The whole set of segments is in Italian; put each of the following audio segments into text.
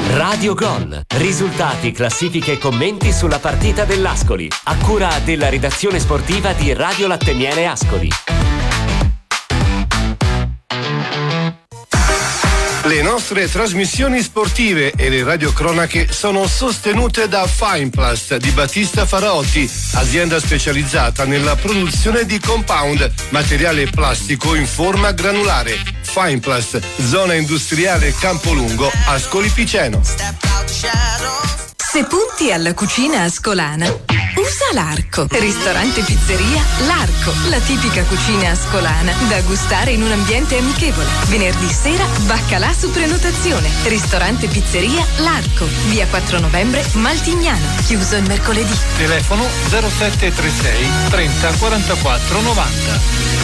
Radio Gol. Risultati, classifiche e commenti sulla partita dell'Ascoli. A cura della redazione sportiva di Radio Latte Miele Ascoli. Le nostre trasmissioni sportive e le radiocronache sono sostenute da Fineplast di Battista Faraotti, azienda specializzata nella produzione di compound, materiale plastico in forma granulare. Fineplast, zona industriale Campolungo, Ascoli Piceno. Se punti alla cucina ascolana, usa l'Arco. Ristorante Pizzeria L'Arco, la tipica cucina ascolana da gustare in un ambiente amichevole. Venerdì sera, baccalà su prenotazione. Ristorante Pizzeria L'Arco, via 4 novembre, Maltignano. Chiuso il mercoledì. Telefono 0736 30 44 90.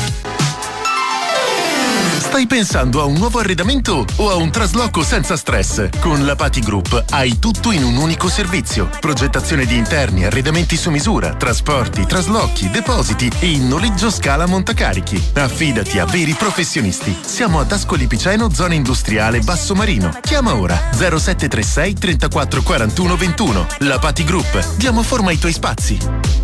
Stai pensando a un nuovo arredamento o a un trasloco senza stress? Con la Pati Group hai tutto in un unico servizio. Progettazione di interni, arredamenti su misura, trasporti, traslochi, depositi e in noleggio scala montacarichi. Affidati a veri professionisti. Siamo ad Ascoli Piceno, zona industriale Basso Marino. Chiama ora 0736 34 41 21. La Pati Group. Diamo forma ai tuoi spazi.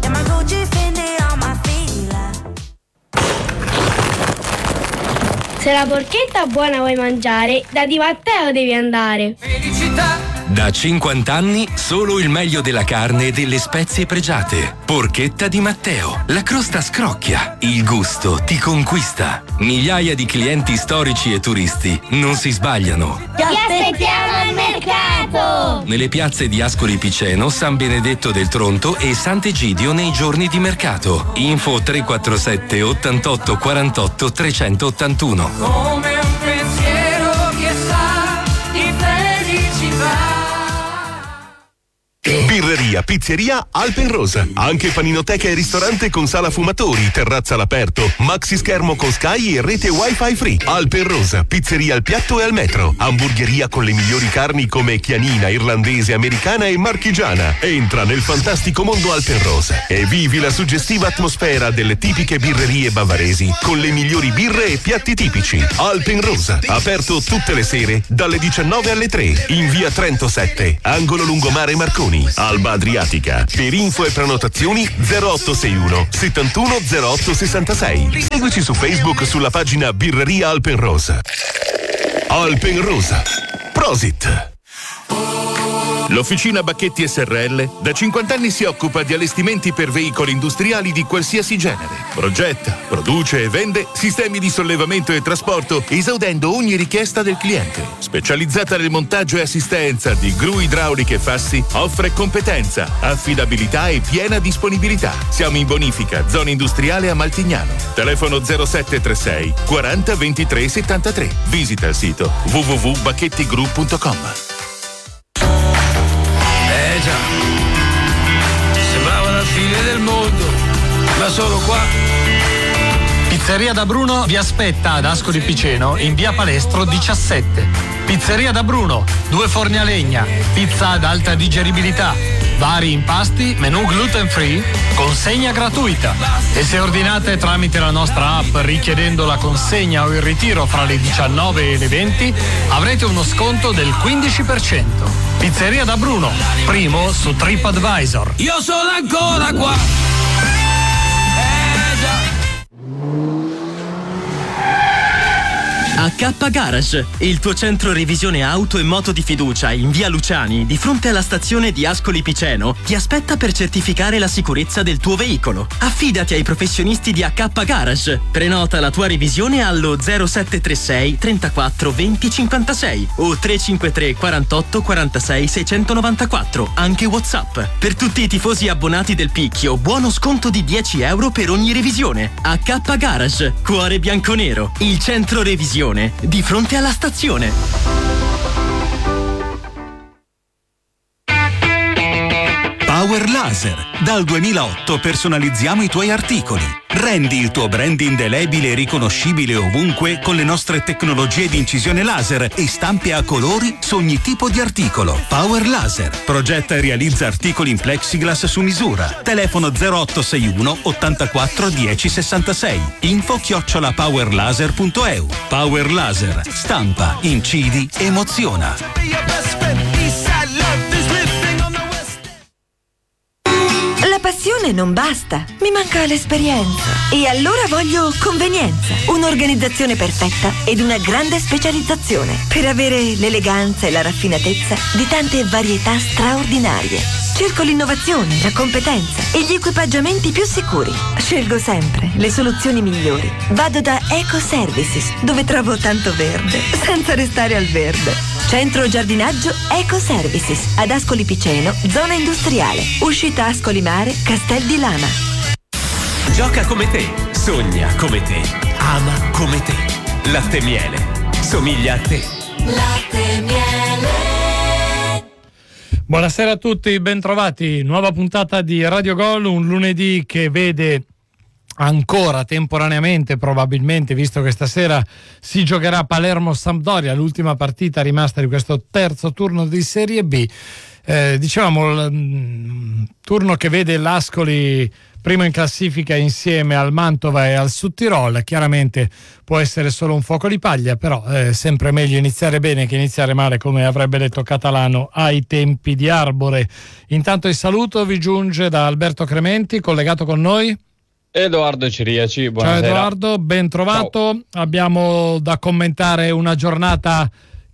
Se la porchetta buona vuoi mangiare, da Di Matteo devi andare. Felicità! Da 50 anni solo il meglio della carne e delle spezie pregiate. Porchetta Di Matteo. La crosta scrocchia, il gusto ti conquista. Migliaia di clienti storici e turisti non si sbagliano. Ti aspettiamo al mercato! Nelle piazze di Ascoli Piceno, San Benedetto del Tronto e Sant'Egidio nei giorni di mercato. Info 347 88 48 381. Come un pensiero che sa di felicità. Birreria, pizzeria Alpenrosa. Anche paninoteca e ristorante con sala fumatori, terrazza all'aperto, maxi schermo con Sky e rete wifi free. Alpenrosa, pizzeria al piatto e al metro. Hamburgeria con le migliori carni come chianina, irlandese, americana e marchigiana. Entra nel fantastico mondo Alpenrosa e vivi la suggestiva atmosfera delle tipiche birrerie bavaresi con le migliori birre e piatti tipici. Alpenrosa, aperto tutte le sere dalle 19 alle 3 in via Trento 7, angolo lungomare Marconi, Alba Adriatica. Per info e prenotazioni 0861 71 08 66. Seguici su Facebook sulla pagina Birreria Alpenrosa. Alpenrosa. Prosit. L'Officina Bacchetti SRL da 50 anni si occupa di allestimenti per veicoli industriali di qualsiasi genere. Progetta, produce e vende sistemi di sollevamento e trasporto, esaudendo ogni richiesta del cliente. Specializzata nel montaggio e assistenza di gru idrauliche e fassi, offre competenza, affidabilità e piena disponibilità. Siamo in bonifica, zona industriale a Maltignano. Telefono 0736 40 23 73. Visita il sito www.bacchettigroup.com. Già, sembrava la fine del mondo, ma sono qua. Pizzeria da Bruno vi aspetta ad Ascoli Piceno in via Palestro 17. Pizzeria da Bruno, 2 forni a legna, pizza ad alta digeribilità, vari impasti, menù gluten free, consegna gratuita. E se ordinate tramite la nostra app richiedendo la consegna o il ritiro fra le 19 e le 20, avrete uno sconto del 15%. Pizzeria da Bruno, primo su TripAdvisor. Io sono ancora qua. AK Garage, il tuo centro revisione auto e moto di fiducia in via Luciani, di fronte alla stazione di Ascoli Piceno, ti aspetta per certificare la sicurezza del tuo veicolo. Affidati ai professionisti di AK Garage. Prenota la tua revisione allo 0736 34 20 56 o 353 48 46 694, anche WhatsApp. Per tutti i tifosi abbonati del Picchio, buono sconto di 10 euro per ogni revisione. AK Garage, cuore bianconero, il centro revisione di fronte alla stazione. Power Laser. Dal 2008 personalizziamo i tuoi articoli. Rendi il tuo brand indelebile e riconoscibile ovunque con le nostre tecnologie di incisione laser e stampe a colori su ogni tipo di articolo. Power Laser. Progetta e realizza articoli in plexiglass su misura. Telefono 0861 84 10 66. Info@powerlaser.eu. Power Laser. Stampa, incidi, emoziona. passione non basta, mi manca l'esperienza. E allora voglio convenienza, un'organizzazione perfetta ed una grande specializzazione per avere l'eleganza e la raffinatezza di tante varietà straordinarie. Cerco l'innovazione, la competenza e gli equipaggiamenti più sicuri. Scelgo sempre le soluzioni migliori. Vado da Eco Services, dove trovo tanto verde, senza restare al verde. Centro giardinaggio Eco Services, ad Ascoli Piceno, zona industriale. Uscita Ascoli Mare, Castel di Lama. Gioca come te, sogna come te, ama come te. Latte Miele, somiglia a te. Latte Miele. Buonasera a tutti, bentrovati. Nuova puntata di Radio Gol, un lunedì che vede ancora temporaneamente, probabilmente, visto che stasera si giocherà Palermo-Sampdoria, l'ultima partita rimasta di questo terzo turno di Serie B. Dicevamo, turno che vede l'Ascoli primo in classifica insieme al Mantova e al Südtirol. Chiaramente può essere solo un fuoco di paglia, però è sempre meglio iniziare bene che iniziare male, come avrebbe detto Catalano ai tempi di Arbore. Intanto il saluto vi giunge da Alberto Crementi, collegato con noi. Edoardo Ciriaci, buonasera. Ciao Edoardo, ben trovato. Ciao. Abbiamo da commentare una giornata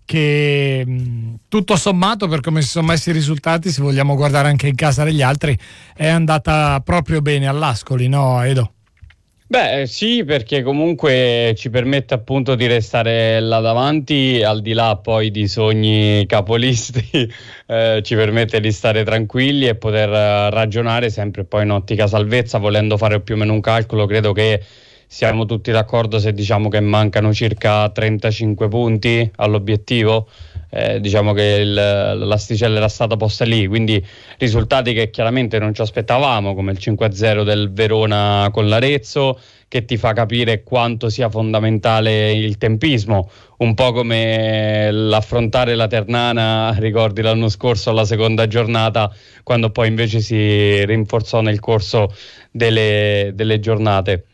che tutto sommato, per come si sono messi i risultati, se vogliamo guardare anche in casa degli altri, è andata proprio bene all'Ascoli, no Edo? Beh sì, perché comunque ci permette appunto di restare là davanti, al di là poi di sogni capolisti, ci permette di stare tranquilli e poter ragionare sempre poi in ottica salvezza, volendo fare più o meno un calcolo. Credo che siamo tutti d'accordo se diciamo che mancano circa 35 punti all'obiettivo. Diciamo che l'asticella era stata posta lì, quindi risultati che chiaramente non ci aspettavamo, come il 5-0 del Verona con l'Arezzo, che ti fa capire quanto sia fondamentale il tempismo, un po' come l'affrontare la Ternana, ricordi l'anno scorso alla seconda giornata, quando poi invece si rinforzò nel corso delle giornate.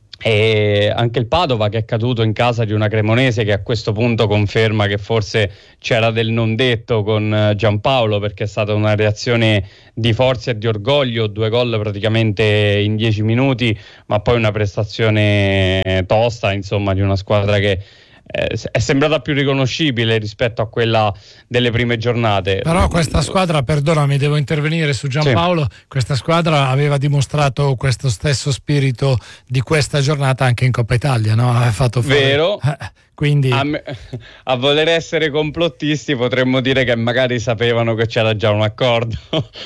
E anche il Padova, che è caduto in casa di una Cremonese che a questo punto conferma che forse c'era del non detto con Giampaolo, perché è stata una reazione di forza e di orgoglio, 2 gol praticamente in 10 minuti, ma poi una prestazione tosta, insomma, di una squadra che è sembrata più riconoscibile rispetto a quella delle prime giornate. Però questa squadra, perdonami, devo intervenire su Giampaolo, sì. Questa squadra aveva dimostrato questo stesso spirito di questa giornata anche in Coppa Italia, no? Ha fatto fuori. Vero. Quindi a voler essere complottisti potremmo dire che magari sapevano che c'era già un accordo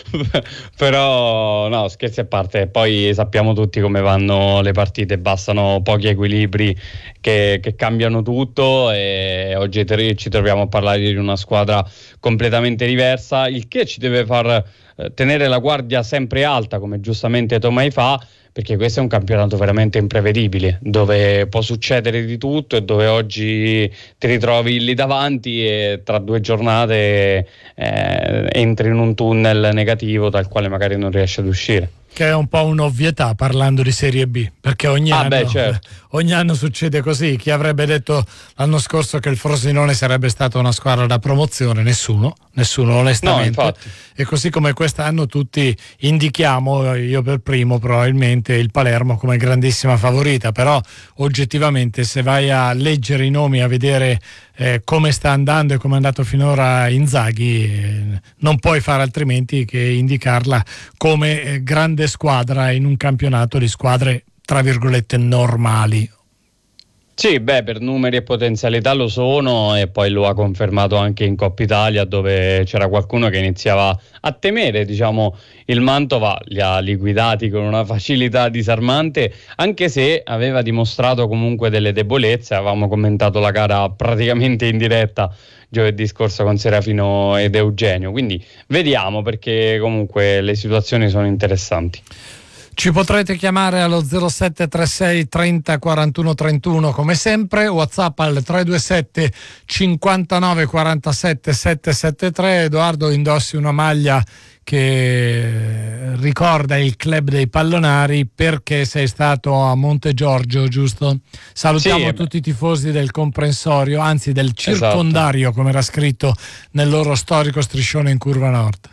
però no, scherzi a parte, poi sappiamo tutti come vanno le partite, bastano pochi equilibri che cambiano tutto, e oggi ci troviamo a parlare di una squadra completamente diversa, il che ci deve far tenere la guardia sempre alta, come giustamente Tomai fa, perché questo è un campionato veramente imprevedibile, dove può succedere di tutto e dove oggi ti ritrovi lì davanti e tra 2 giornate entri in un tunnel negativo dal quale magari non riesci ad uscire. Che è un po' un'ovvietà parlando di Serie B, perché ogni anno succede così. Chi avrebbe detto l'anno scorso che il Frosinone sarebbe stata una squadra da promozione? Nessuno onestamente. No, e così come quest'anno tutti indichiamo, io per primo probabilmente, il Palermo come grandissima favorita, però oggettivamente se vai a leggere i nomi, a vedere come sta andando e come è andato finora Inzaghi, non puoi fare altrimenti che indicarla come grande squadra in un campionato di squadre tra virgolette normali. Sì, per numeri e potenzialità lo sono, e poi lo ha confermato anche in Coppa Italia, dove c'era qualcuno che iniziava a temere, diciamo, il Mantova, li ha liquidati con una facilità disarmante, anche se aveva dimostrato comunque delle debolezze. Avevamo commentato la gara praticamente in diretta giovedì scorso con Serafino ed Eugenio, quindi vediamo, perché comunque le situazioni sono interessanti. Ci potrete chiamare allo 0736 30 41 31 come sempre, WhatsApp al 327 59 47 773. Edoardo, indossi una maglia che ricorda il club dei Pallonari perché sei stato a Monte Giorgio, giusto? Salutiamo tutti i tifosi del comprensorio, anzi del circondario, come era scritto nel loro storico striscione in curva nord.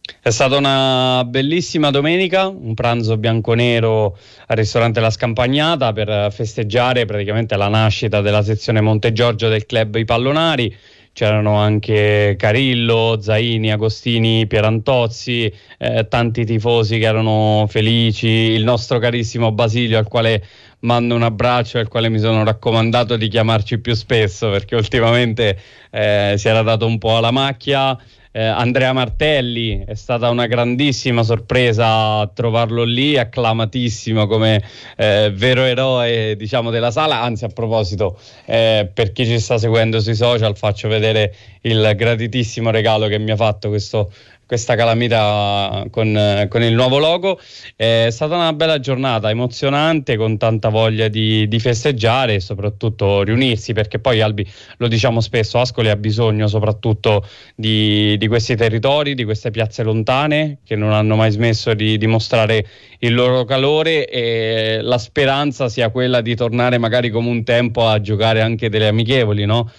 È stata una bellissima domenica, un pranzo bianco-nero al ristorante La Scampagnata per festeggiare praticamente la nascita della sezione Montegiorgio del club I Pallonari. C'erano anche Carillo, Zaini, Agostini, Pierantozzi, tanti tifosi che erano felici, il nostro carissimo Basilio, al quale mando un abbraccio e al quale mi sono raccomandato di chiamarci più spesso perché ultimamente si era dato un po' alla macchia. Andrea Martelli, è stata una grandissima sorpresa trovarlo lì, acclamatissimo come vero eroe, diciamo, della sala. Anzi, a proposito, per chi ci sta seguendo sui social, faccio vedere il gratitissimo regalo che mi ha fatto questa calamita con il nuovo logo. È stata una bella giornata, emozionante, con tanta voglia di festeggiare e soprattutto riunirsi, perché poi, Albi, lo diciamo spesso, Ascoli ha bisogno soprattutto di questi territori, di queste piazze lontane che non hanno mai smesso di dimostrare il loro calore, e la speranza sia quella di tornare magari come un tempo a giocare anche delle amichevoli, no?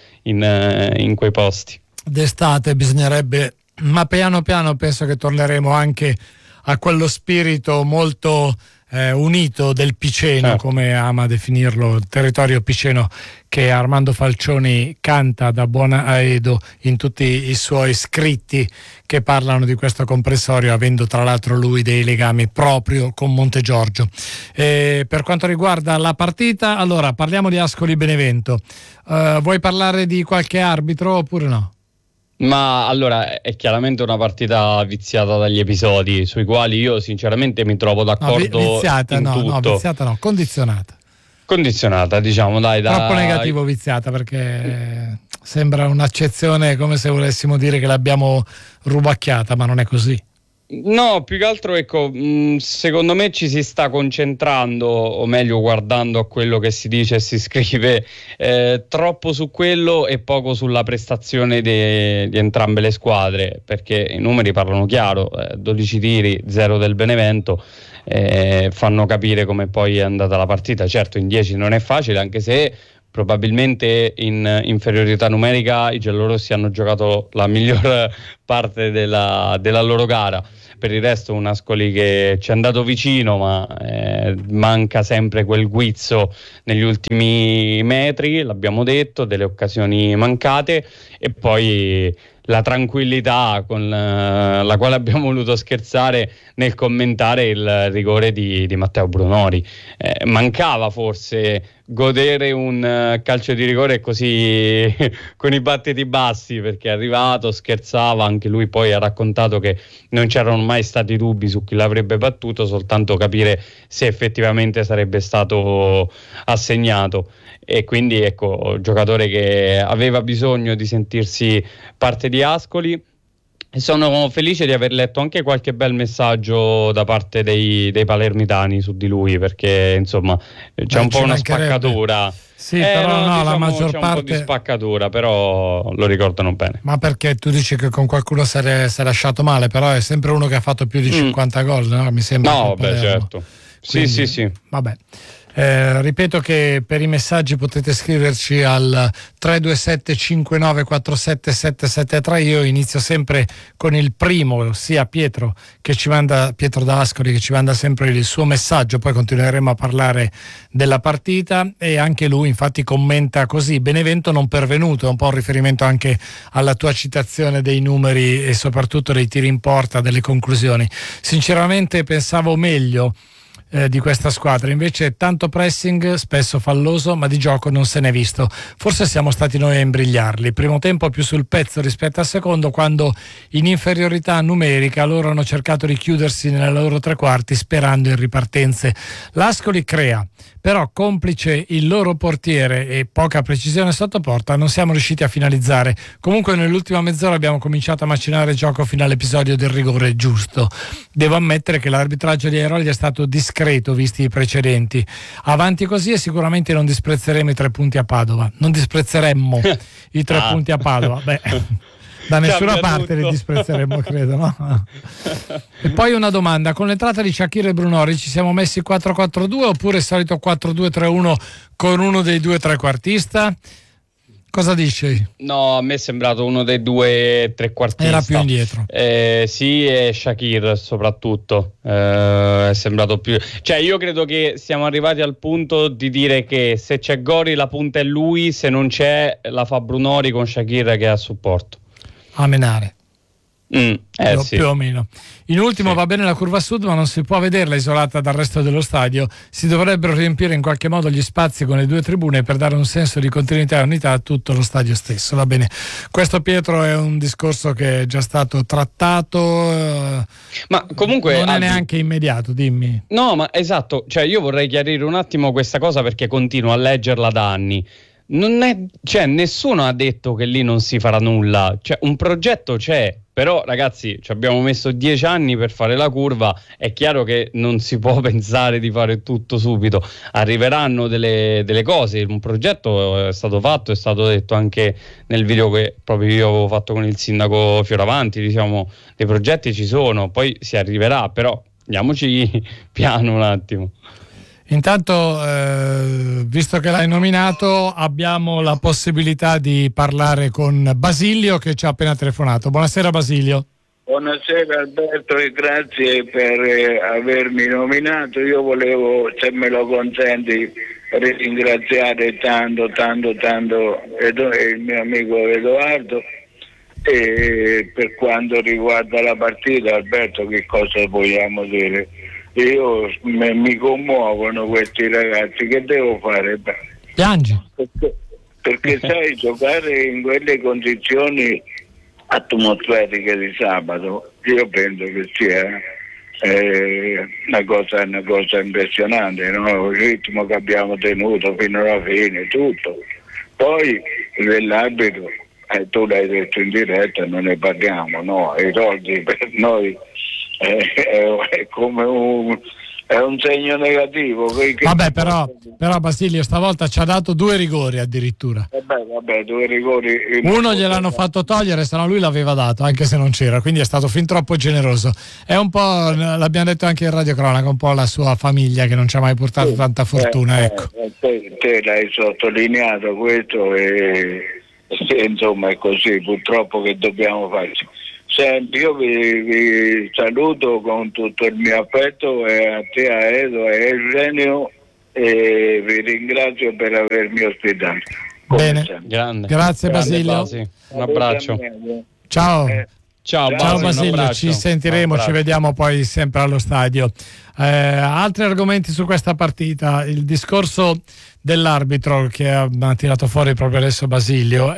In quei posti. D'estate bisognerebbe, ma piano piano penso che torneremo anche a quello spirito molto unito del Piceno, come ama definirlo il territorio piceno, che Armando Falcioni canta da buona Aedo in tutti i suoi scritti che parlano di questo comprensorio, avendo tra l'altro lui dei legami proprio con Montegiorgio. Per quanto riguarda la partita, allora parliamo di Ascoli Benevento. Vuoi parlare di qualche arbitro oppure no? Ma allora è chiaramente una partita viziata dagli episodi sui quali io sinceramente mi trovo d'accordo. Viziata no, condizionata, diciamo, dai. Troppo negativo viziata, perché sembra un'accezione come se volessimo dire che l'abbiamo rubacchiata, ma non è così. No, più che altro, ecco, secondo me ci si sta concentrando, o meglio guardando a quello che si dice e si scrive, troppo su quello e poco sulla prestazione di entrambe le squadre, perché i numeri parlano chiaro, 12 tiri, 0 del Benevento, fanno capire come poi è andata la partita. Certo, in 10 non è facile, anche se probabilmente in inferiorità numerica i giallorossi hanno giocato la miglior parte della loro gara. Per il resto un Ascoli che ci è andato vicino, ma manca sempre quel guizzo negli ultimi metri, l'abbiamo detto, delle occasioni mancate, e poi la tranquillità con la quale abbiamo voluto scherzare nel commentare il rigore di Matteo Brunori. Mancava forse godere un calcio di rigore così con i battiti bassi, perché è arrivato, scherzava, anche lui poi ha raccontato che non c'erano mai stati dubbi su chi l'avrebbe battuto, soltanto capire se effettivamente sarebbe stato assegnato. E quindi ecco, giocatore che aveva bisogno di sentirsi parte di Ascoli, e sono felice di aver letto anche qualche bel messaggio da parte dei palermitani su di lui, perché insomma c'è un po' una spaccatura. Sì, però no, la maggior c'è parte un po' di spaccatura, però lo ricordano bene. Ma perché tu dici che con qualcuno si è lasciato male, però è sempre uno che ha fatto più di 50 gol, no? Mi sembra. No, beh, certo. Quindi, sì. Vabbè. Ripeto che per i messaggi potete scriverci al 327 5947 773. Io inizio sempre con il primo, sia Pietro da Ascoli, che ci manda sempre il suo messaggio, poi continueremo a parlare della partita, e anche lui infatti commenta così: Benevento non pervenuto, è un po' un riferimento anche alla tua citazione dei numeri e soprattutto dei tiri in porta, delle conclusioni. Sinceramente pensavo meglio di questa squadra, invece tanto pressing, spesso falloso, ma di gioco non se n'è visto. Forse siamo stati noi a imbrigliarli. Primo tempo più sul pezzo rispetto al secondo, quando in inferiorità numerica loro hanno cercato di chiudersi nelle loro tre quarti sperando in ripartenze. L'Ascoli crea, però complice il loro portiere e poca precisione sotto porta non siamo riusciti a finalizzare. Comunque nell'ultima mezz'ora abbiamo cominciato a macinare gioco fino all'episodio del rigore giusto. Devo ammettere che l'arbitraggio di Airoli è stato discreto visti i precedenti. Avanti così e sicuramente non disprezzeremo i 3 punti a Padova. Non disprezzeremmo i 3 punti a Padova. Beh, da nessuna parte li disprezzeremmo, credo, no? E poi una domanda: con l'entrata di Shakir e Brunori ci siamo messi 4-4-2 oppure il solito 4-2-3-1 con uno dei due trequartista? Cosa dici? No, a me è sembrato uno dei due trequartista. Era più indietro. Sì, e Shaqiri soprattutto. È sembrato più. Cioè, io credo che siamo arrivati al punto di dire che se c'è Gori la punta è lui, se non c'è la fa Brunori con Shaqiri che è a supporto. A menare. Sì. Più o meno. In ultimo va bene la curva sud, ma non si può vederla isolata dal resto dello stadio. Si dovrebbero riempire in qualche modo gli spazi con le due tribune per dare un senso di continuità e unità a tutto lo stadio stesso. Va bene. Questo, Pietro, è un discorso che è già stato trattato, ma comunque non è neanche immediato, dimmi. No, ma esatto, cioè io vorrei chiarire un attimo questa cosa perché continuo a leggerla da anni. Non è, cioè, nessuno ha detto che lì non si farà nulla, cioè un progetto c'è, però ragazzi ci abbiamo messo 10 anni per fare la curva, è chiaro che non si può pensare di fare tutto subito, arriveranno delle cose, un progetto è stato fatto, è stato detto anche nel video che proprio io avevo fatto con il sindaco Fioravanti, diciamo, dei progetti ci sono, poi si arriverà, però andiamoci piano un attimo. Intanto, visto che l'hai nominato, abbiamo la possibilità di parlare con Basilio che ci ha appena telefonato. Buonasera Basilio. Buonasera Alberto e grazie per avermi nominato. Io volevo, se me lo consenti, ringraziare tanto il mio amico Edoardo. E per quanto riguarda la partita, Alberto, che cosa vogliamo dire? Io mi commuovono questi ragazzi, che devo fare? Piangi? Perché sai, giocare in quelle condizioni atmosferiche di sabato, io penso che sia una cosa impressionante, no? Il ritmo che abbiamo tenuto fino alla fine, tutto. Poi l'arbitro, tu l'hai detto in diretta, non ne parliamo, no? I soldi per noi è come un segno negativo. Vabbè, però Basilio stavolta ci ha dato 2 rigori addirittura. Vabbè, 2 rigori. Uno gliel'hanno fatto togliere, se no lui l'aveva dato, anche se non c'era, quindi è stato fin troppo generoso. È un po', l'abbiamo detto anche in Radio Cronaca, un po' la sua famiglia che non ci ha mai portato tanta fortuna, ecco. Te l'hai sottolineato questo e insomma è così, purtroppo, che dobbiamo farci. Senti, io vi saluto con tutto il mio affetto, e a te, a Edo e a Eugenio, e vi ringrazio per avermi ospitato. Bene, grande. Grazie Basilio. Un abbraccio. Ciao. Ciao Basilio, ci sentiremo, ci vediamo poi sempre allo stadio. Altri argomenti su questa partita, il discorso dell'arbitro che ha tirato fuori proprio adesso Basilio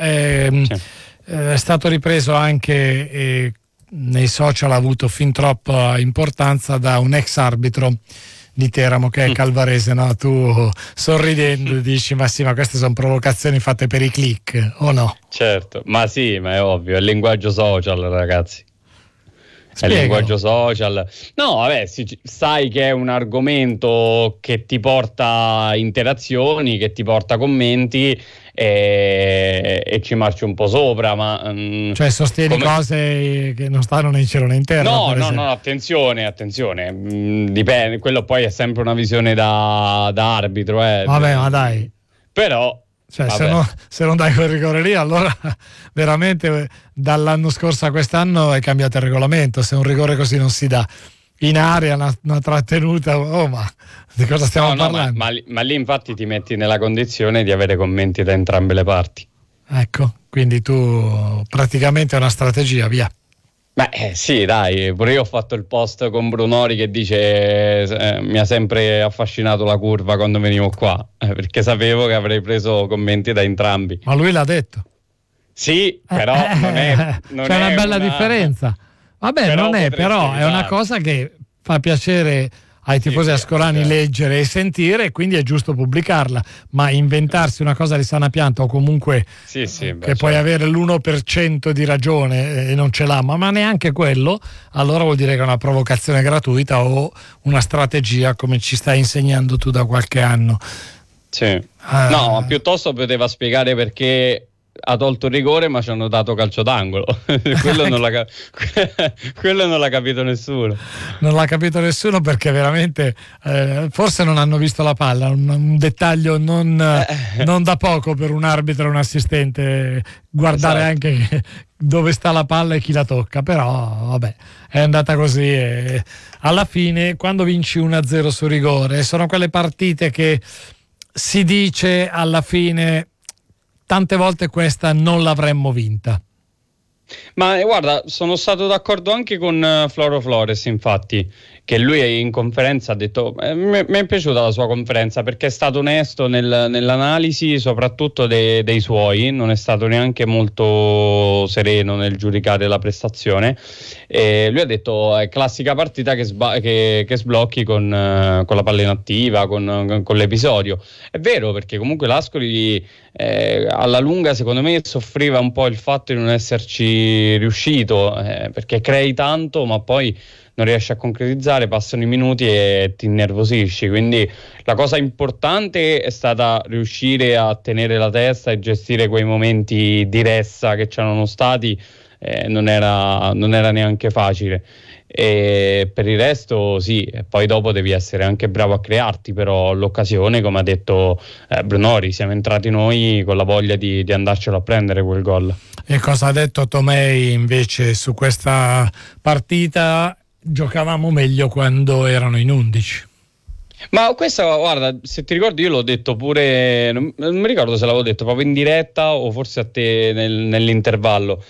è stato ripreso anche nei social, ha avuto fin troppa importanza da un ex arbitro di Teramo che è Calvarese, no? Tu sorridendo dici ma sì, ma queste sono provocazioni fatte per i click, o no? Certo, ma sì, ma è ovvio, è il linguaggio social, ragazzi. Spiego. È il linguaggio social. No, vabbè, sai che è un argomento che ti porta interazioni, che ti porta commenti e ci marci un po' sopra, ma cioè sostieni cose che non stanno né in cielo né in terra. No, attenzione, dipende, quello poi è sempre una visione da arbitro, vabbè, ma dai, però cioè, se non dai quel rigore lì, allora veramente dall'anno scorso a quest'anno è cambiato il regolamento. Se un rigore così non si dà in area, una trattenuta, ma di cosa stiamo parlando? Ma lì infatti ti metti nella condizione di avere commenti da entrambe le parti. Ecco, quindi tu praticamente è una strategia, via. Beh, sì, dai, pure io ho fatto il post con Brunori che dice mi ha sempre affascinato la curva quando venivo qua, perché sapevo che avrei preso commenti da entrambi. Ma lui l'ha detto. Sì, però non è c'è una bella differenza. Vabbè, non è, però è una cosa che fa piacere ai tifosi ascolani leggere e sentire, e quindi è giusto pubblicarla, ma inventarsi una cosa di sana pianta o comunque che puoi avere l'1% di ragione e non ce l'ha, ma neanche quello, allora vuol dire che è una provocazione gratuita o una strategia come ci stai insegnando tu da qualche anno. No, piuttosto poteva spiegare perché ha tolto il rigore, ma ci hanno dato calcio d'angolo. quello non l'ha capito nessuno. Non l'ha capito nessuno, perché veramente forse non hanno visto la palla, un dettaglio non da poco per un arbitro e un assistente, guardare anche dove sta la palla e chi la tocca. Però vabbè, è andata così, e alla fine, quando vinci 1-0 su rigore, sono quelle partite che si dice alla fine tante volte questa non l'avremmo vinta. Ma guarda, sono stato d'accordo anche con Floro Flores, infatti, che lui in conferenza ha detto, mi è piaciuta la sua conferenza, perché è stato onesto nell'analisi soprattutto dei suoi, non è stato neanche molto sereno nel giudicare la prestazione, e lui ha detto è classica partita che sblocchi con la palla inattiva, con l'episodio. È vero, perché comunque l'Ascoli alla lunga secondo me soffriva un po' il fatto di non esserci riuscito, perché crei tanto ma poi non riesci a concretizzare, passano i minuti e ti innervosisci. Quindi la cosa importante è stata riuscire a tenere la testa e gestire quei momenti di ressa che c'erano stati, non era neanche facile. E per il resto sì, poi dopo devi essere anche bravo a crearti però l'occasione, come ha detto Brunori, siamo entrati noi con la voglia di andarcelo a prendere quel gol. E cosa ha detto Tomei invece su questa partita? Giocavamo meglio quando erano in 11. Ma questa, guarda, se ti ricordi io l'ho detto pure, non mi ricordo se l'avevo detto proprio in diretta o forse a te nell'intervallo.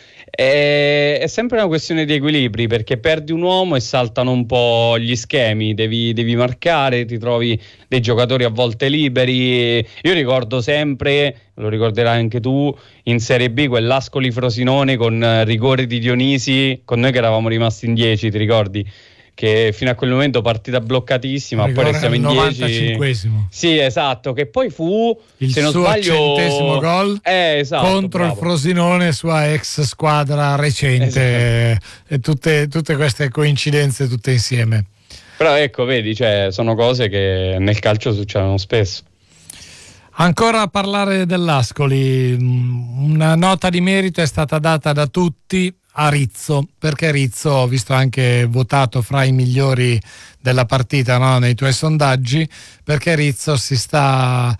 È sempre una questione di equilibri, perché perdi un uomo e saltano un po' gli schemi, devi marcare, ti trovi dei giocatori a volte liberi. Io ricordo sempre, lo ricorderai anche tu, in Serie B quell'Ascoli Frosinone con rigore di Dionisi, con noi che eravamo rimasti in 10, ti ricordi? Che fino a quel momento partita bloccatissima, poi restiamo in 10. Sì, esatto, che poi fu il se non suo sbaglio 100° gol esatto, contro il Frosinone, sua ex squadra recente, e tutte queste coincidenze tutte insieme. Però ecco, vedi, cioè, sono cose che nel calcio succedono spesso. Ancora a parlare dell'Ascoli, una nota di merito è stata data da tutti a Rizzo, perché Rizzo, ho visto anche votato fra i migliori della partita, no? Nei tuoi sondaggi, perché Rizzo si sta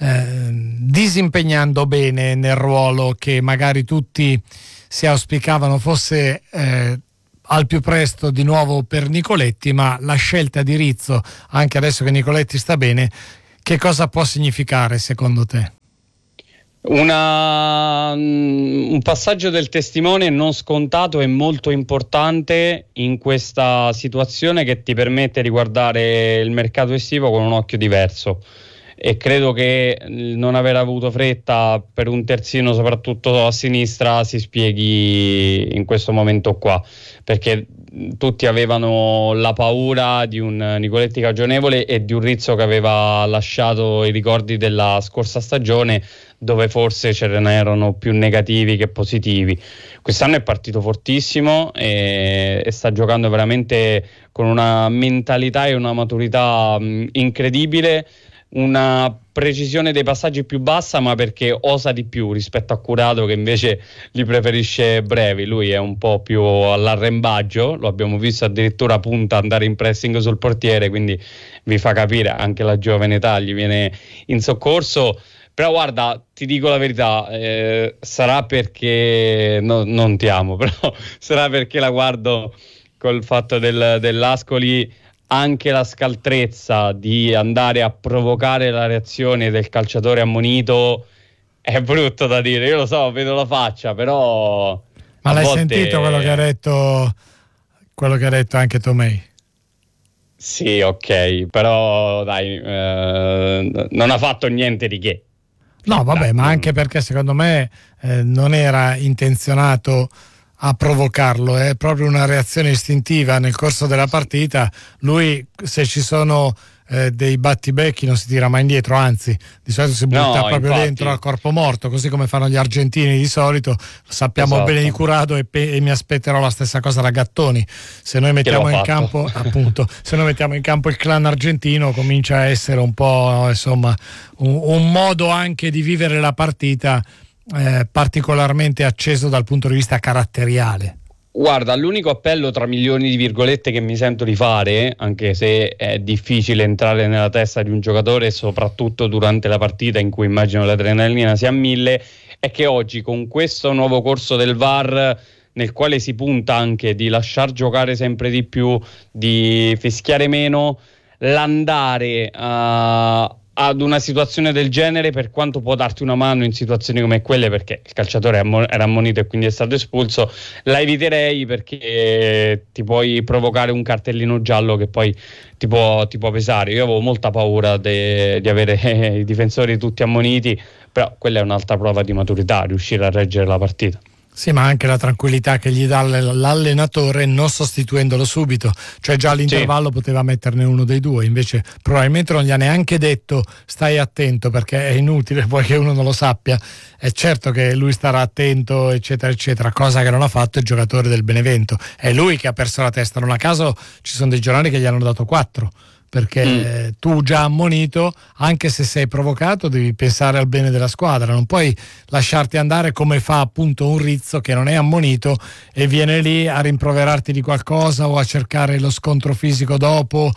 disimpegnando bene nel ruolo che magari tutti si auspicavano fosse al più presto di nuovo per Nicoletti, ma la scelta di Rizzo, anche adesso che Nicoletti sta bene, che cosa può significare secondo te? Un passaggio del testimone non scontato e molto importante in questa situazione, che ti permette di guardare il mercato estivo con un occhio diverso, e credo che non aver avuto fretta per un terzino soprattutto a sinistra si spieghi in questo momento qua, perché tutti avevano la paura di un Nicoletti cagionevole e di un Rizzo che aveva lasciato i ricordi della scorsa stagione, dove forse ce ne erano più negativi che positivi. Quest'anno è partito fortissimo e sta giocando veramente con una mentalità e una maturità incredibile, una precisione dei passaggi più bassa, ma perché osa di più rispetto a Curado, che invece li preferisce brevi. Lui è un po' più all'arrembaggio, lo abbiamo visto addirittura punta andare in pressing sul portiere, quindi vi fa capire anche la giovane età, gli viene in soccorso. Però guarda, ti dico la verità, sarà perché non ti amo, però sarà perché la guardo col fatto dell'Ascoli, anche la scaltrezza di andare a provocare la reazione del calciatore ammonito. È brutto da dire, io lo so, vedo la faccia, però ma l'hai sentito quello che ha detto anche Tomei? Sì, ok, però dai, non ha fatto niente di che. No, vabbè, ma anche perché secondo me non era intenzionato a provocarlo, è proprio una reazione istintiva nel corso della partita. Lui, se ci sono dei battibecchi, non si tira mai indietro, anzi di solito si butta proprio dentro al corpo morto, così come fanno gli argentini di solito. Sappiamo bene di Curado e mi aspetterò la stessa cosa da Gattoni. Se noi mettiamo in campo appunto, se noi mettiamo in campo il clan argentino, comincia a essere un po', insomma, un modo anche di vivere la partita particolarmente acceso dal punto di vista caratteriale. Guarda, l'unico appello tra milioni di virgolette che mi sento di fare, anche se è difficile entrare nella testa di un giocatore, soprattutto durante la partita in cui immagino l'adrenalina sia a 1000, è che oggi con questo nuovo corso del VAR, nel quale si punta anche di lasciar giocare sempre di più, di fischiare meno, l'andare ad una situazione del genere, per quanto può darti una mano in situazioni come quelle, perché il calciatore era ammonito e quindi è stato espulso, la eviterei, perché ti puoi provocare un cartellino giallo che poi ti può pesare. Io avevo molta paura di avere i difensori tutti ammoniti, però quella è un'altra prova di maturità, riuscire a reggere la partita. Sì, ma anche la tranquillità che gli dà l'allenatore non sostituendolo subito, cioè già all'intervallo poteva metterne uno dei due, invece probabilmente non gli ha neanche detto stai attento, perché è inutile poi che uno non lo sappia. È certo che lui starà attento eccetera eccetera, cosa che non ha fatto il giocatore del Benevento, è lui che ha perso la testa. Non a caso ci sono dei giornali che gli hanno dato 4, perché tu già ammonito, anche se sei provocato, devi pensare al bene della squadra, non puoi lasciarti andare come fa appunto un Rizzo che non è ammonito e viene lì a rimproverarti di qualcosa o a cercare lo scontro fisico dopo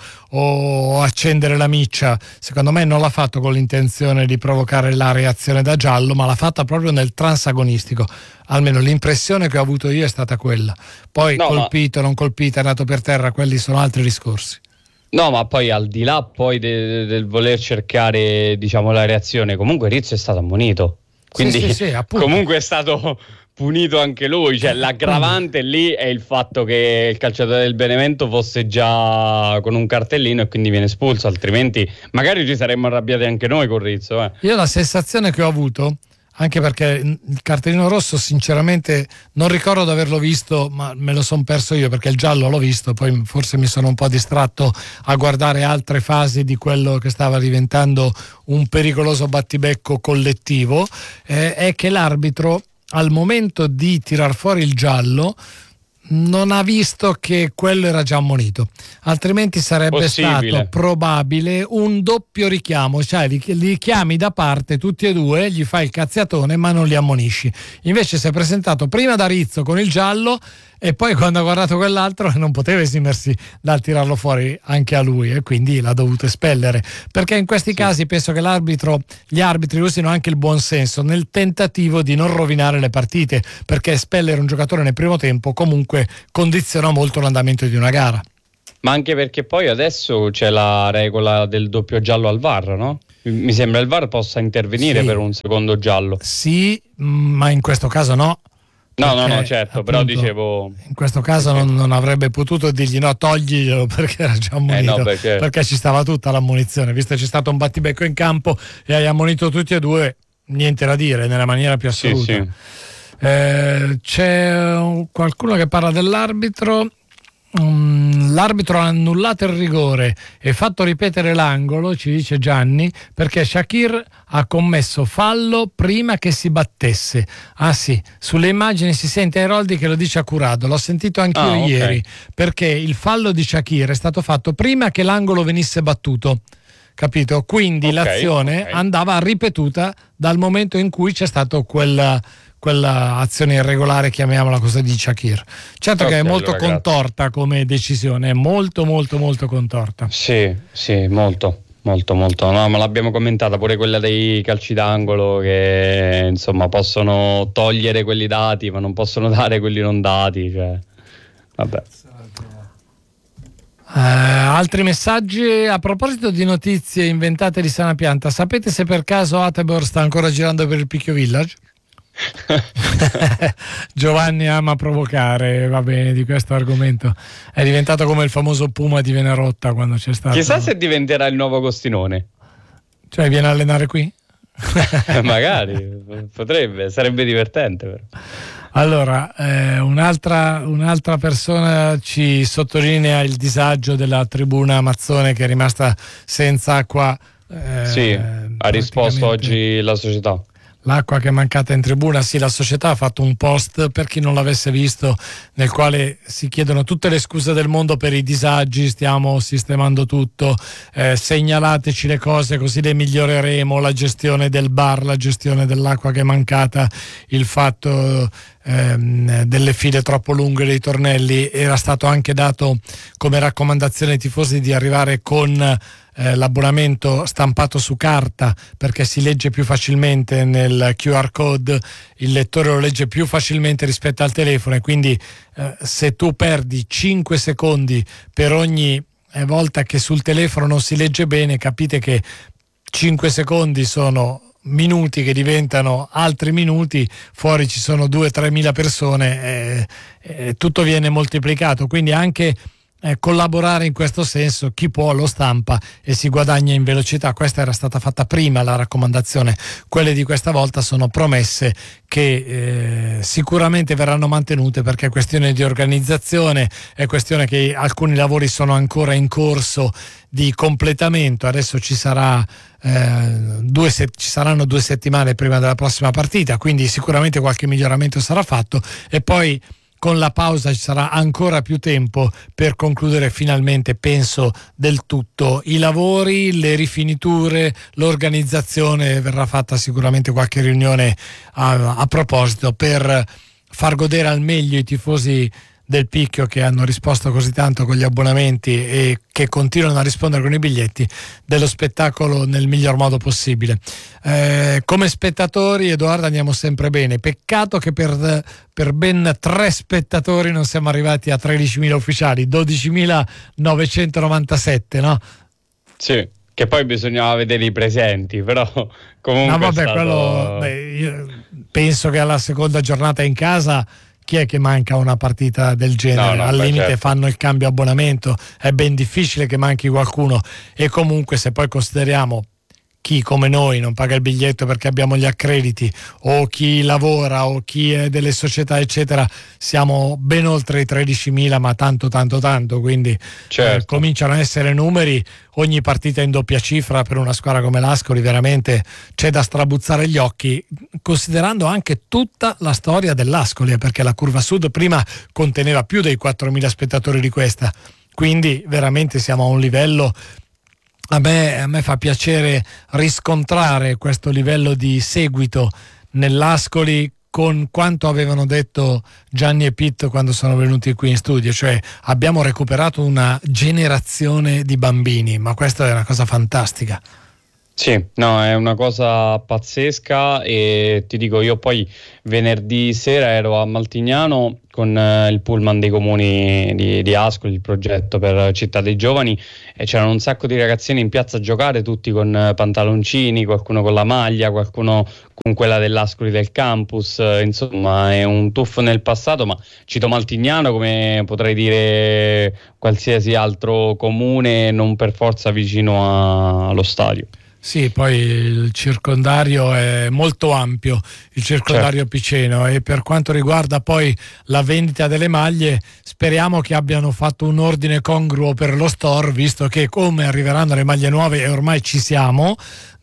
o accendere la miccia. Secondo me non l'ha fatto con l'intenzione di provocare la reazione da giallo, ma l'ha fatta proprio nel transagonistico. Almeno l'impressione che ho avuto io è stata quella. Poi colpito, non colpito, è andato per terra, quelli sono altri discorsi. No, ma poi al di là poi del voler cercare, diciamo, la reazione, comunque Rizzo è stato ammonito, quindi sì, comunque è stato punito anche lui, cioè l'aggravante lì è il fatto che il calciatore del Benevento fosse già con un cartellino e quindi viene espulso, altrimenti magari ci saremmo arrabbiati anche noi con Rizzo. Io la sensazione che ho avuto, anche perché il cartellino rosso sinceramente non ricordo di averlo visto, ma me lo son perso io, perché il giallo l'ho visto, poi forse mi sono un po' distratto a guardare altre fasi di quello che stava diventando un pericoloso battibecco collettivo, è che l'arbitro al momento di tirar fuori il giallo non ha visto che quello era già ammonito, altrimenti sarebbe stato probabile un doppio richiamo, cioè li chiami da parte tutti e due, gli fai il cazziatone ma non li ammonisci. Invece si è presentato prima da Rizzo con il giallo e poi quando ha guardato quell'altro non poteva esimersi dal tirarlo fuori anche a lui e quindi l'ha dovuto espellere, perché in questi casi penso che gli arbitri usino anche il buon senso nel tentativo di non rovinare le partite, perché espellere un giocatore nel primo tempo comunque condiziona molto l'andamento di una gara. Ma anche perché poi adesso c'è la regola del doppio giallo al VAR, no? Mi sembra il VAR possa intervenire per un secondo giallo. Sì, ma in questo caso no. No, certo, appunto, però dicevo... In questo caso non avrebbe potuto dirgli no, togliglielo perché era già ammonito, perché ci stava tutta l'ammonizione, visto che c'è stato un battibecco in campo e hai ammonito tutti e due, niente da dire, nella maniera più assoluta. Sì. C'è qualcuno che parla dell'arbitro. L'arbitro ha annullato il rigore e fatto ripetere l'angolo, ci dice Gianni, perché Shaqiri ha commesso fallo prima che si battesse. Ah sì, sulle immagini si sente Airoldi che lo dice accurato, l'ho sentito anch'io ieri, perché il fallo di Shaqiri è stato fatto prima che l'angolo venisse battuto, capito? Quindi l'azione andava ripetuta dal momento in cui c'è stato quella azione irregolare, chiamiamola così, di Shaqiri. Certo che è molto contorta come decisione, è molto molto molto contorta. Sì, molto. No, ma l'abbiamo commentata pure quella dei calci d'angolo, che insomma possono togliere quelli dati ma non possono dare quelli non dati, cioè vabbè. Altri messaggi a proposito di notizie inventate di sana pianta. Sapete se per caso Atebor sta ancora girando per il Picchio Village? Giovanni ama provocare, va bene, di questo argomento. È diventato come il famoso Puma di Venerotta quando c'è stato. Chissà se diventerà il nuovo Agostinone. Cioè viene a allenare qui? Magari, potrebbe, sarebbe divertente però. Allora, un'altra persona ci sottolinea il disagio della tribuna Mazzone che è rimasta senza acqua. Sì, ha risposto oggi la società. L'acqua che è mancata in tribuna, sì, la società ha fatto un post, per chi non l'avesse visto, nel quale si chiedono tutte le scuse del mondo per i disagi, stiamo sistemando tutto, segnalateci le cose così le miglioreremo, la gestione del bar, la gestione dell'acqua che è mancata, il fatto delle file troppo lunghe dei tornelli. Era stato anche dato come raccomandazione ai tifosi di arrivare con l'abbonamento stampato su carta, perché si legge più facilmente nel QR code, il lettore lo legge più facilmente rispetto al telefono, e quindi se tu perdi 5 secondi per ogni volta che sul telefono non si legge bene, capite che 5 secondi sono minuti che diventano altri minuti, fuori ci sono 2-3 mila persone, tutto viene moltiplicato, quindi anche collaborare in questo senso, chi può lo stampa e si guadagna in velocità. Questa era stata fatta prima la raccomandazione, quelle di questa volta sono promesse che sicuramente verranno mantenute, perché è questione di organizzazione, è questione che alcuni lavori sono ancora in corso di completamento. Adesso ci saranno 2 settimane prima della prossima partita, quindi sicuramente qualche miglioramento sarà fatto, e poi con la pausa ci sarà ancora più tempo per concludere finalmente, penso, del tutto i lavori, le rifiniture, l'organizzazione. Verrà fatta sicuramente qualche riunione a proposito per far godere al meglio i tifosi del Picchio, che hanno risposto così tanto con gli abbonamenti e che continuano a rispondere con i biglietti, dello spettacolo nel miglior modo possibile. Come spettatori, Edoardo, andiamo sempre bene. Peccato che per ben 3 spettatori non siamo arrivati a 13.000 ufficiali, 12.997, no? Sì, che poi bisognava vedere i presenti, però comunque no, vabbè, stato... io penso che alla seconda giornata in casa chi è che manca una partita del genere? No, al limite certo. Fanno il cambio abbonamento, è ben difficile che manchi qualcuno, e comunque se poi consideriamo chi come noi non paga il biglietto perché abbiamo gli accrediti, o chi lavora, o chi è delle società eccetera, siamo ben oltre i 13.000, ma tanto, quindi certo. Cominciano a essere numeri. Ogni partita in doppia cifra per una squadra come l'Ascoli veramente c'è da strabuzzare gli occhi, considerando anche tutta la storia dell'Ascoli, perché la Curva Sud prima conteneva più dei 4.000 spettatori di questa, quindi veramente siamo a un livello. A me fa piacere riscontrare questo livello di seguito nell'Ascoli, con quanto avevano detto Gianni e Pitt quando sono venuti qui in studio, cioè abbiamo recuperato una generazione di bambini, ma questa è una cosa fantastica. Sì, no, è una cosa pazzesca, e ti dico, io poi venerdì sera ero a Maltignano con il pullman dei comuni di Ascoli, il progetto per Città dei Giovani, e c'erano un sacco di ragazzini in piazza a giocare, tutti con pantaloncini, qualcuno con la maglia, qualcuno con quella dell'Ascoli del campus, insomma è un tuffo nel passato, ma cito Maltignano come potrei dire qualsiasi altro comune, non per forza vicino allo stadio. Sì, poi il circondario è molto ampio, il circondario certo. piceno, e per quanto riguarda poi la vendita delle maglie, speriamo che abbiano fatto un ordine congruo per lo store, visto che come arriveranno le maglie nuove, e ormai ci siamo,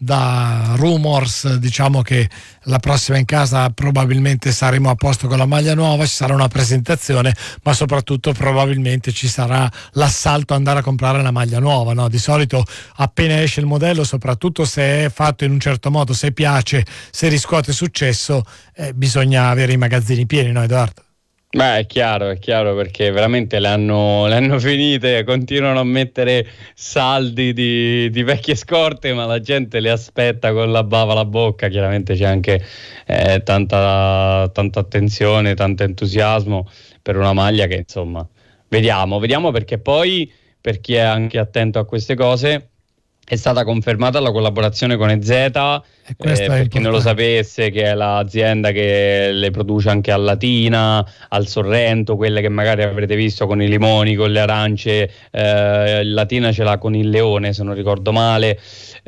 da rumors diciamo che la prossima in casa probabilmente saremo a posto con la maglia nuova, ci sarà una presentazione, ma soprattutto probabilmente ci sarà l'assalto ad andare a comprare la maglia nuova, no? Di solito appena esce il modello, soprattutto se è fatto in un certo modo, se piace, se riscuote successo, bisogna avere i magazzini pieni, no Edoardo? Beh, è chiaro, perché veramente le hanno finite, continuano a mettere saldi di vecchie scorte, ma la gente le aspetta con la bava alla bocca. Chiaramente c'è anche tanta attenzione, tanto entusiasmo per una maglia che, insomma, vediamo, perché poi, per chi è anche attento a queste cose, è stata confermata la collaborazione con EZ, per chi non lo sapesse, che è l'azienda che le produce anche a Latina, al Sorrento, quelle che magari avrete visto con i limoni, con le arance. Latina ce l'ha con il leone, se non ricordo male,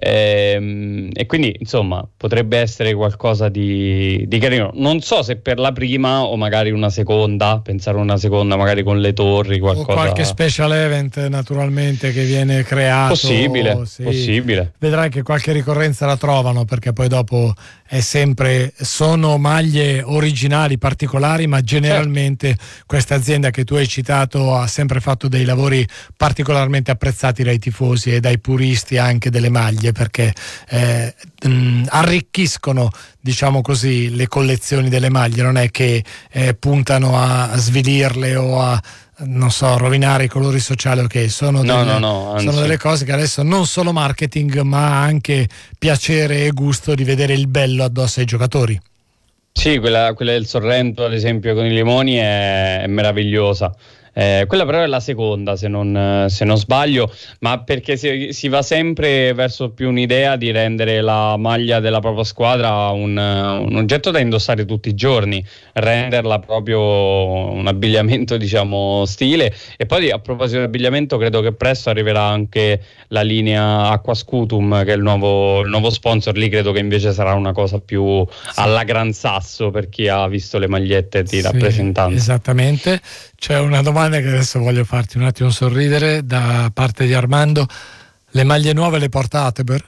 e quindi insomma potrebbe essere qualcosa di carino. Non so se per la prima o magari una seconda, pensare una seconda magari con le torri, qualcosa. O qualche special event naturalmente che viene creato. Possibile, possibile. Vedrai che qualche ricorrenza la trovano, perché poi dopo sono maglie originali, particolari, ma generalmente questa azienda che tu hai citato ha sempre fatto dei lavori particolarmente apprezzati dai tifosi e dai puristi anche delle maglie, perché arricchiscono, diciamo così, le collezioni delle maglie. Non è che puntano a svilirle o a, non so, rovinare i colori sociali, ok? Sono delle cose che adesso non solo marketing, ma anche piacere e gusto di vedere il bello addosso ai giocatori. Sì, quella del Sorrento, ad esempio, con i limoni è meravigliosa. Quella però è la seconda, se non sbaglio, ma perché si va sempre verso più un'idea di rendere la maglia della propria squadra un oggetto da indossare tutti i giorni, renderla proprio un abbigliamento, diciamo, stile. E poi, a proposito di abbigliamento, credo che presto arriverà anche la linea Aqua Scutum, che è il nuovo sponsor. Lì credo che invece sarà una cosa più alla Gran Sasso, per chi ha visto le magliette di rappresentanza. Esattamente. C'è una domanda che adesso voglio farti un attimo sorridere da parte di Armando. Le maglie nuove le porta Atteber?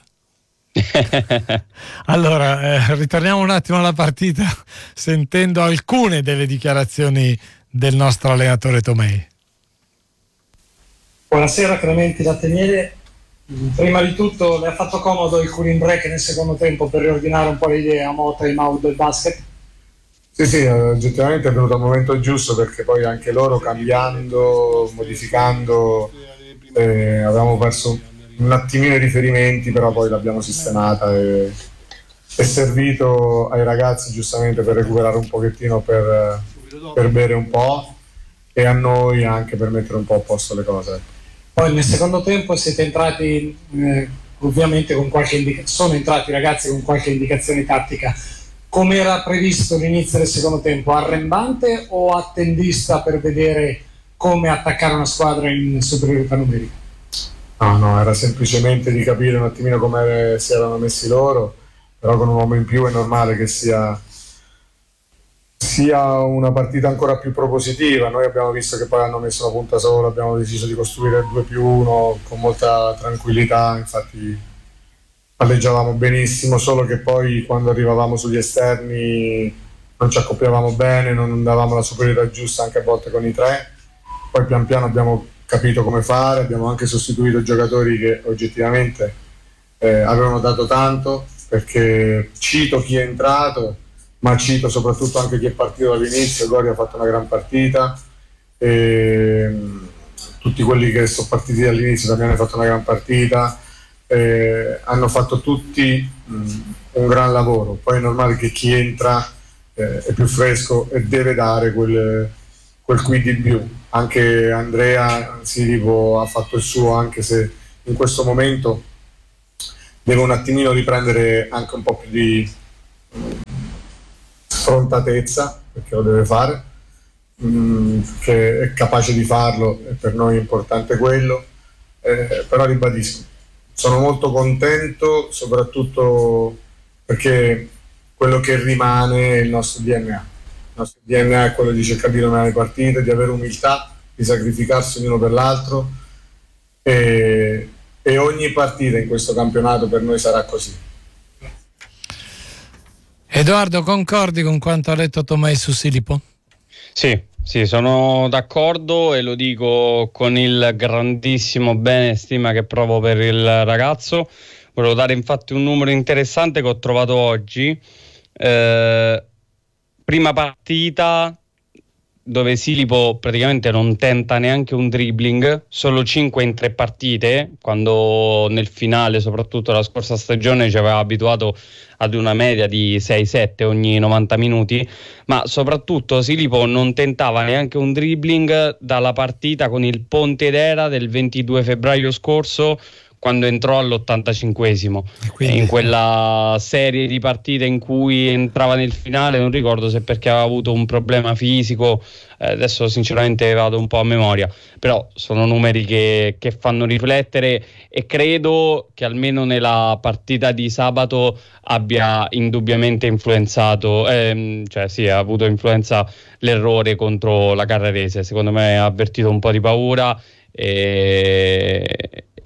Allora, ritorniamo un attimo alla partita sentendo alcune delle dichiarazioni del nostro allenatore Tomei. Buonasera Clementi Latteniere. Prima di tutto, le ha fatto comodo il cooling break nel secondo tempo per riordinare un po' le idee a mo' time out del basket? Sì, oggettivamente è venuto al momento giusto, perché poi anche loro, cambiando, modificando, avevamo perso un attimino i riferimenti, però poi l'abbiamo sistemata e è servito ai ragazzi giustamente per recuperare un pochettino, per bere un po', e a noi anche per mettere un po' a posto le cose. Poi nel secondo tempo siete entrati ovviamente con sono entrati i ragazzi con qualche indicazione tattica. Come era previsto l'inizio del secondo tempo? Arrembante o attendista per vedere come attaccare una squadra in superiorità numerica? No, era semplicemente di capire un attimino come si erano messi loro, però con un uomo in più è normale che sia una partita ancora più propositiva. Noi abbiamo visto che poi hanno messo una punta sola, abbiamo deciso di costruire il 2+1 con molta tranquillità, infatti palleggiavamo benissimo, solo che poi quando arrivavamo sugli esterni non ci accoppiavamo bene, non davamo la superiorità giusta anche a volte con i tre. Poi pian piano abbiamo capito come fare, abbiamo anche sostituito giocatori che oggettivamente avevano dato tanto, perché cito chi è entrato, ma cito soprattutto anche chi è partito dall'inizio. Gori ha fatto una gran partita, e tutti quelli che sono partiti dall'inizio Damiano ha fatto una gran partita. Hanno fatto tutti un gran lavoro. Poi è normale che chi entra è più fresco e deve dare quel quid in più. Anche Andrea Silipo ha fatto il suo, anche se in questo momento deve un attimino riprendere anche un po' più di sfrontatezza, perché lo deve fare, che è capace di farlo, e per noi è importante quello. Però ribadisco, sono molto contento, soprattutto perché quello che rimane è il nostro DNA. Il nostro DNA è quello di cercare di dominare le partite, di avere umiltà, di sacrificarsi l'uno per l'altro, e ogni partita in questo campionato per noi sarà così. Edoardo, concordi con quanto ha detto Tomei su Silipo? Sì, sono d'accordo, e lo dico con il grandissimo bene e stima che provo per il ragazzo. Volevo dare infatti un numero interessante che ho trovato oggi. Prima partita dove Silipo praticamente non tenta neanche un dribbling, solo 5 in 3 partite, quando nel finale, soprattutto la scorsa stagione, ci aveva abituato ad una media di 6-7 ogni 90 minuti, ma soprattutto Silipo non tentava neanche un dribbling dalla partita con il Pontedera del 22 febbraio scorso, quando entrò all'85esimo. In quella serie di partite in cui entrava nel finale, non ricordo se perché aveva avuto un problema fisico, adesso sinceramente vado un po' a memoria, però sono numeri che fanno riflettere, e credo che almeno nella partita di sabato abbia indubbiamente influenzato, ha avuto influenza l'errore contro la Carrarese. Secondo me ha avvertito un po' di paura,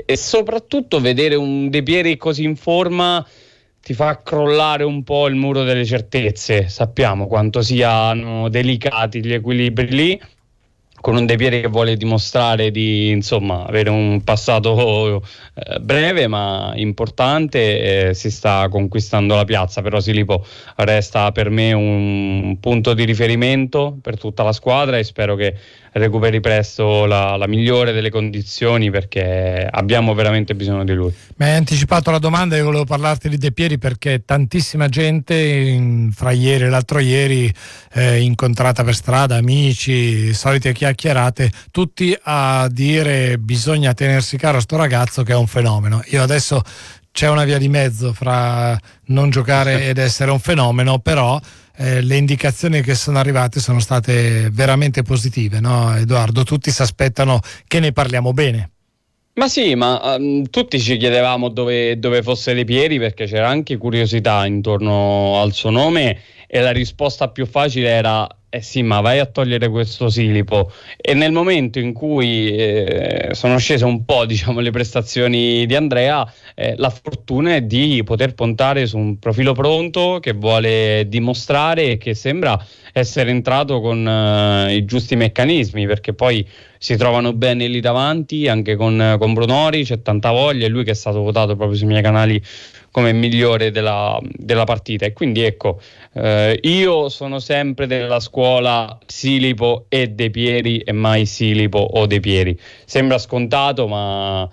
soprattutto vedere un De Pieri così in forma ti fa crollare un po' il muro delle certezze. Sappiamo quanto siano delicati gli equilibri lì, con un De Pieri che vuole dimostrare di avere un passato breve ma importante, si sta conquistando la piazza. Però Silipo resta per me un punto di riferimento per tutta la squadra e spero che recuperi presto la migliore delle condizioni, perché abbiamo veramente bisogno di lui. Mi hai anticipato la domanda e volevo parlarti di De Pieri perché tantissima gente fra ieri e l'altro ieri incontrata per strada, amici, solite chiacchierate, tutti a dire bisogna tenersi caro a sto ragazzo che è un fenomeno. Io adesso c'è una via di mezzo fra non giocare ed essere un fenomeno, però le indicazioni che sono arrivate sono state veramente positive, no Edoardo? Tutti si aspettano che ne parliamo bene. Ma sì, ma tutti ci chiedevamo dove fosse De Pieri, perché c'era anche curiosità intorno al suo nome e la risposta più facile era sì, ma vai a togliere questo Silipo. E nel momento in cui sono scese un po' le prestazioni di Andrea, la fortuna è di poter puntare su un profilo pronto che vuole dimostrare e che sembra essere entrato con i giusti meccanismi, perché poi si trovano bene lì davanti anche con Brunori, c'è tanta voglia, è lui che è stato votato proprio sui miei canali come migliore della partita. E quindi ecco, io sono sempre della scuola Silipo e De Pieri e mai Silipo o De Pieri. Sembra scontato, ma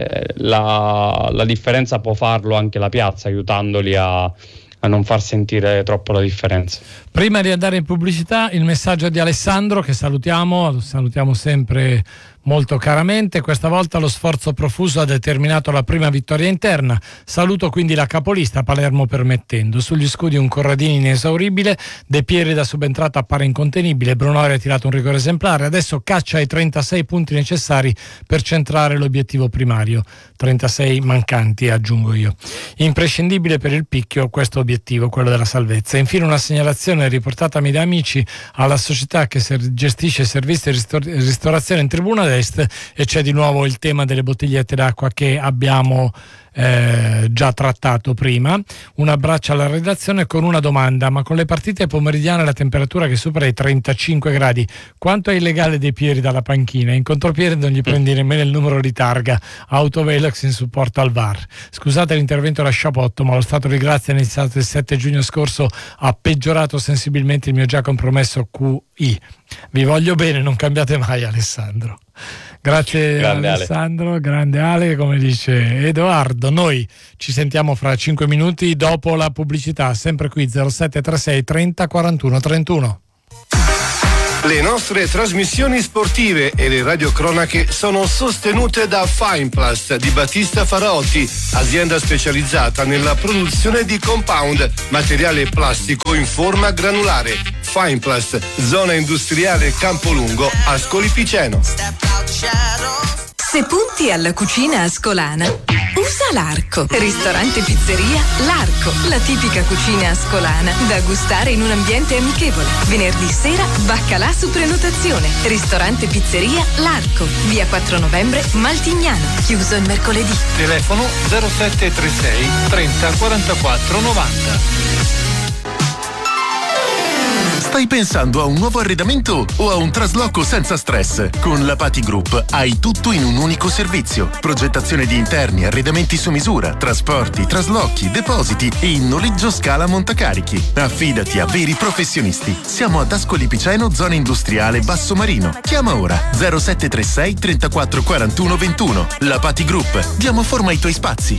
la differenza può farlo anche la piazza, aiutandoli a non far sentire troppo la differenza. Prima di andare in pubblicità, il messaggio di Alessandro, che salutiamo sempre molto caramente. Questa volta lo sforzo profuso ha determinato la prima vittoria interna. Saluto quindi la capolista, Palermo permettendo. Sugli scudi un Corradini inesauribile, De Pieri da subentrata appare incontenibile, Brunori ha tirato un rigore esemplare, adesso caccia i 36 punti necessari per centrare l'obiettivo primario. 36 mancanti, aggiungo io. Imprescindibile per il Picchio questo obiettivo, quello della salvezza. Infine una segnalazione riportatami da amici alla società che gestisce servizi e ristorazione in tribuna d'est, e c'è di nuovo il tema delle bottigliette d'acqua che abbiamo già trattato prima. Un abbraccio alla redazione con una domanda: ma con le partite pomeridiane la temperatura che supera i 35 gradi, quanto è illegale De Pieri dalla panchina? In contropiede non gli prendi nemmeno il numero di targa, Autovelox in supporto al VAR. Scusate l'intervento da sciapotto, ma lo stato di grazia iniziato il 7 giugno scorso ha peggiorato sensibilmente il mio già compromesso QI. Vi voglio bene, non cambiate mai, Alessandro. Grazie grande Alessandro, Ale. Grande Ale, come dice Edoardo. Noi ci sentiamo fra 5 minuti dopo la pubblicità, sempre qui 0736 30 41 31. Le nostre trasmissioni sportive e le radiocronache sono sostenute da Fineplast di Battista Faraotti, azienda specializzata nella produzione di compound, materiale plastico in forma granulare. Fineplast, zona industriale Campolungo, Ascoli Piceno. Se punti alla cucina ascolana, usa l'Arco. Ristorante Pizzeria L'Arco, la tipica cucina ascolana da gustare in un ambiente amichevole. Venerdì sera, baccalà su prenotazione. Ristorante Pizzeria L'Arco, via 4 novembre, Maltignano. Chiuso il mercoledì. Telefono 0736 30 44 90. Stai pensando a un nuovo arredamento o a un trasloco senza stress? Con la Pati Group hai tutto in un unico servizio. Progettazione di interni, arredamenti su misura, trasporti, traslochi, depositi e in noleggio scala montacarichi. Affidati a veri professionisti. Siamo ad Ascoli Piceno, zona industriale Basso Marino. Chiama ora 0736 34 41 21. La Pati Group. Diamo forma ai tuoi spazi.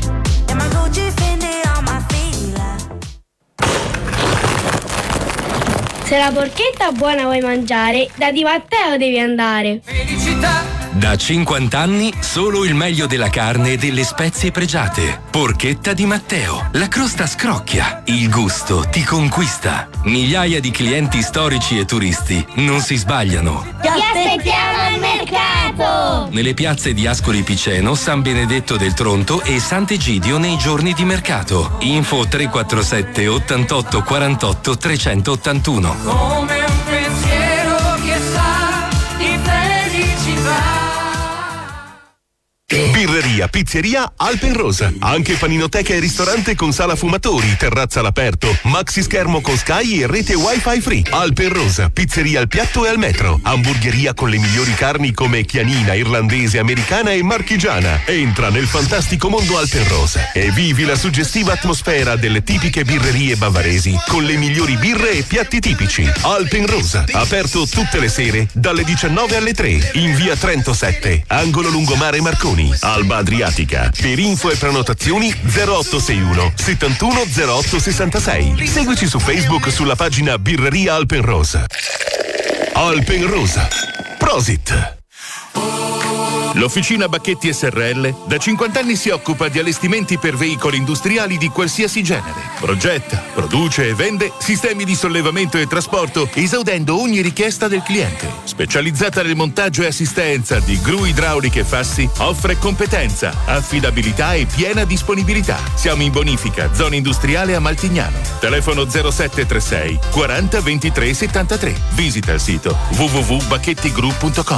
Se la porchetta buona vuoi mangiare, da Di Matteo devi andare. Felicità! Da 50 anni solo il meglio della carne e delle spezie pregiate. Porchetta Di Matteo. La crosta scrocchia, il gusto ti conquista. Migliaia di clienti storici e turisti non si sbagliano. Ti aspettiamo al mercato! Nelle piazze di Ascoli Piceno, San Benedetto del Tronto e Sant'Egidio nei giorni di mercato. Info 347 88 48 381. Come un pensiero che sa di felicità. Birreria, pizzeria Alpenrosa. Anche paninoteca e ristorante con sala fumatori, terrazza all'aperto, maxi schermo con Sky e rete wifi free. Alpenrosa, pizzeria al piatto e al metro. Hamburgeria con le migliori carni come chianina, irlandese, americana e marchigiana. Entra nel fantastico mondo Alpenrosa e vivi la suggestiva atmosfera delle tipiche birrerie bavaresi con le migliori birre e piatti tipici. Alpenrosa, aperto tutte le sere dalle 19 alle 3 in via Trento 7, angolo lungomare Marconi, Alba Adriatica. Per info e prenotazioni 0861 71 08 66. Seguici su Facebook sulla pagina Birreria Alpenrosa. Alpenrosa. Prosit. L'Officina Bacchetti SRL da 50 anni si occupa di allestimenti per veicoli industriali di qualsiasi genere. Progetta, produce e vende sistemi di sollevamento e trasporto, esaudendo ogni richiesta del cliente. Specializzata nel montaggio e assistenza di gru idrauliche e fassi, offre competenza, affidabilità e piena disponibilità. Siamo in bonifica, zona industriale a Maltignano. Telefono 0736 40 23 73. Visita il sito www.bacchettigroup.com.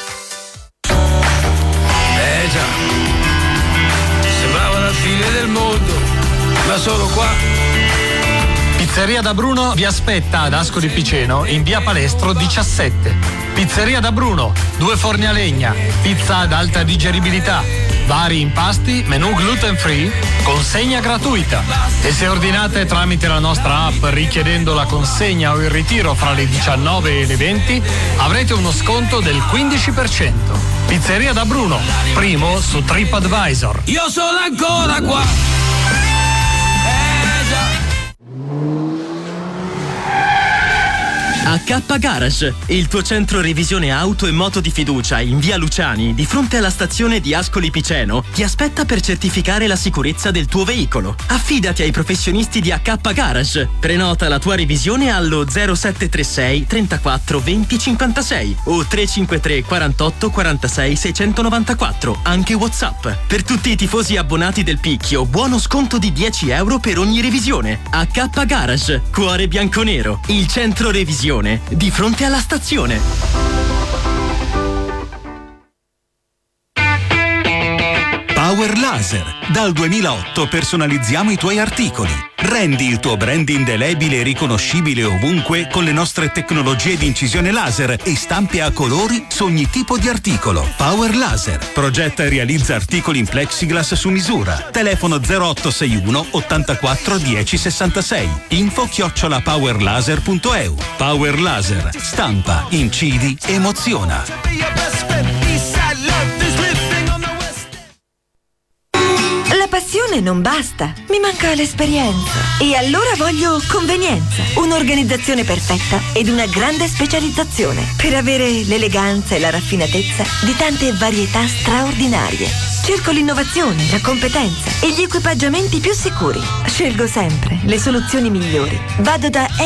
Già, sembrava la fine del mondo, ma solo qua. Pizzeria da Bruno vi aspetta ad Ascoli Piceno in via Palestro 17. Pizzeria da Bruno, 2 forni a legna, pizza ad alta digeribilità, vari impasti, menù gluten free, consegna gratuita. E se ordinate tramite la nostra app richiedendo la consegna o il ritiro fra le 19 e le 20, avrete uno sconto del 15%. Pizzeria da Bruno, primo su TripAdvisor. Io sono ancora qua. AK Garage, il tuo centro revisione auto e moto di fiducia in via Luciani, di fronte alla stazione di Ascoli Piceno, ti aspetta per certificare la sicurezza del tuo veicolo. Affidati ai professionisti di AK Garage. Prenota la tua revisione allo 0736 34 20 56 o 353 48 46 694, anche WhatsApp. Per tutti i tifosi abbonati del Picchio, buono sconto di 10 euro per ogni revisione. AK Garage, cuore bianconero, il centro revisione di fronte alla stazione. Power Laser. Dal 2008 personalizziamo i tuoi articoli. Rendi il tuo brand indelebile e riconoscibile ovunque con le nostre tecnologie di incisione laser e stampe a colori su ogni tipo di articolo. Power Laser. Progetta e realizza articoli in plexiglass su misura. Telefono 0861 84 10 66. info@powerlaser.eu. Power Laser. Stampa, incidi, emoziona. La passione non basta, mi manca l'esperienza. E allora voglio convenienza, un'organizzazione perfetta ed una grande specializzazione per avere l'eleganza e la raffinatezza di tante varietà straordinarie. Cerco l'innovazione, la competenza e gli equipaggiamenti più sicuri. Scelgo sempre le soluzioni migliori. Vado da